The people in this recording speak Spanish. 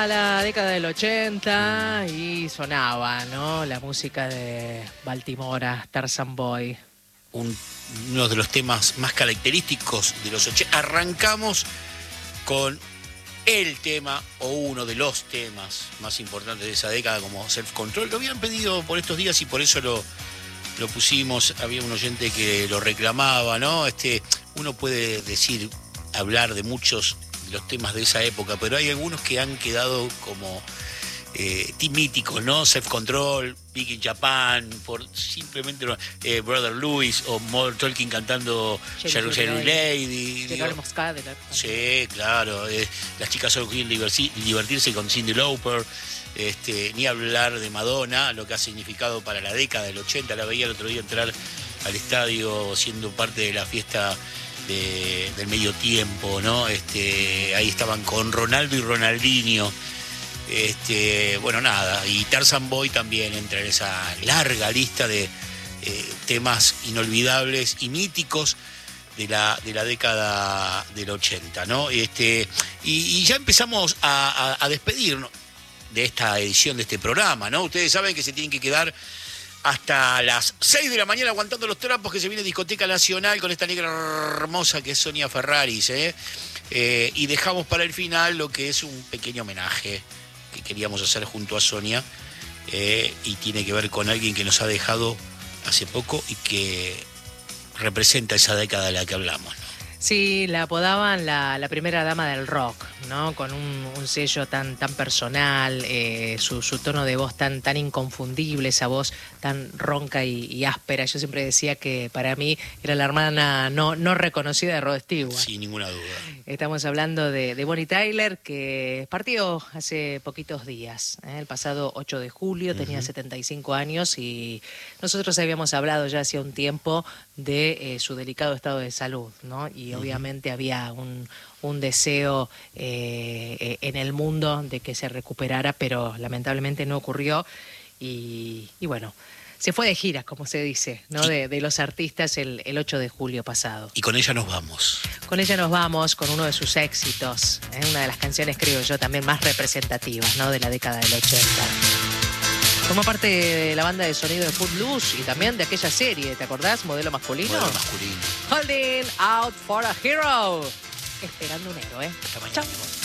a la década del 80 y sonaba, ¿no? La música de Baltimora, Tarzan Boy. Uno de los temas más característicos de los 80. Arrancamos con el tema o uno de los temas más importantes de esa década como Self Control. Lo habían pedido por estos días y por eso lo pusimos. Había un oyente que lo reclamaba, ¿no? Uno puede hablar de muchos de los temas de esa época, pero hay algunos que han quedado como míticos, ¿no? Self Control, Big in Japan, por simplemente Brother Louis o Modern Talking cantando Cherry Lady. Sí, claro. Las chicas solo quieren divertirse con Cyndi Lauper. Ni hablar de Madonna, lo que ha significado para la década del 80. La veía el otro día entrar al estadio siendo parte de la fiesta del medio tiempo, ¿no? Ahí estaban con Ronaldo y Ronaldinho. Bueno, nada, y Tarzan Boy también entra en esa larga lista de temas inolvidables y míticos de la década del 80, ¿no? Y ya empezamos a despedirnos de esta edición de este programa, ¿no? Ustedes saben que se tienen que quedar hasta las 6 de la mañana aguantando los trapos, que se viene Discoteca Nacional con esta negra hermosa que es Sonia Ferraris, y dejamos para el final lo que es un pequeño homenaje que queríamos hacer junto a Sonia, y tiene que ver con alguien que nos ha dejado hace poco y que representa esa década de la que hablamos, ¿no? Sí, la apodaban la primera dama del rock, ¿no? Con un sello tan personal, su tono de voz tan inconfundible, esa voz tan ronca y áspera. Yo siempre decía que para mí era la hermana no reconocida de Rod Stewart. Sin ninguna duda. Estamos hablando de Bonnie Tyler, que partió hace poquitos días, el pasado 8 de julio, tenía 75 años y nosotros habíamos hablado ya hacía un tiempo de su delicado estado de salud, ¿no? Y obviamente había un deseo en el mundo de que se recuperara, pero lamentablemente no ocurrió y bueno, se fue de gira, como se dice, ¿no? De los artistas el 8 de julio pasado. Y con ella nos vamos. Con ella nos vamos, con uno de sus éxitos, una de las canciones, creo yo, también más representativas, ¿no? De la década del 80. Formó parte de la banda de sonido de Footloose y también de aquella serie, ¿te acordás? Modelo masculino. Modelo masculino. Holding Out for a Hero. Esperando un héroe. Hasta mañana. Chau.